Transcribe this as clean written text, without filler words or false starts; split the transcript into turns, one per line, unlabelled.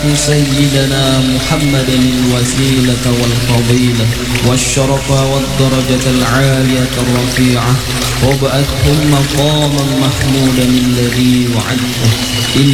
سيدنا محمدا الوسيلة والفضيلة والشرف والدرجة العالية الرفيعة وابعثه مقاما محمودا الذي وعدته.